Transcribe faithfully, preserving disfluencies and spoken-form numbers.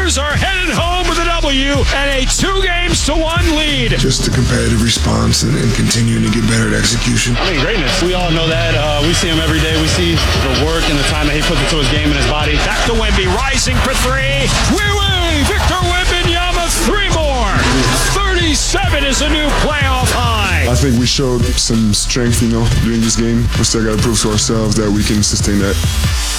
Bears are headed home with a W and a two games to one lead. Just the competitive response and, and continuing to get better at execution. I mean, greatness. We all know that. Uh, we see him every day. We see the work and the time that he puts into his game and his body. Back to Wemby, rising for three. Wee-wee! Victor Wembanyama, three more. thirty-seven is a new playoff high. I think we showed some strength, you know, during this game. We still got to prove to ourselves that we can sustain that.